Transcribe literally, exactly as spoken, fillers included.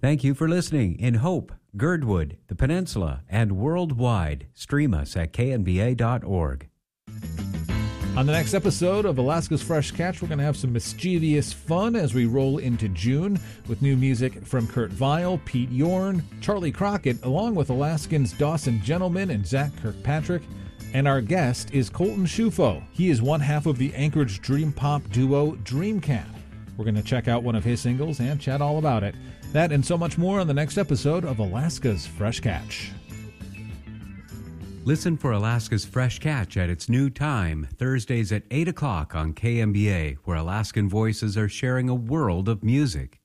Thank you for listening in Hope, Girdwood, the Peninsula, and worldwide. Stream us at k n b a dot org. On the next episode of Alaska's Fresh Catch, we're going to have some mischievous fun as we roll into June with new music from Kurt Vile, Pete Yorn, Charlie Crockett, along with Alaskans Dawson Gentleman and Zach Kirkpatrick. And our guest is Colton Shufo. He is one half of the Anchorage dream pop duo Dreamcat. We're going to check out one of his singles and chat all about it. That and so much more on the next episode of Alaska's Fresh Catch. Listen for Alaska's Fresh Catch at its new time, Thursdays at eight o'clock on K M B A, where Alaskan voices are sharing a world of music.